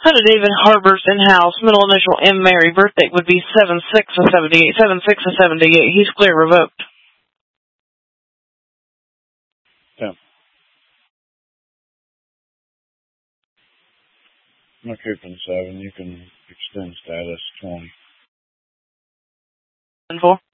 Hunter David Harbors in-house, middle initial M. Mary, birth date would be 7/6 of 78, 7/6 of 78. He's clear revoked. Yeah. I'm keeping 7. You can extend status 20. 4.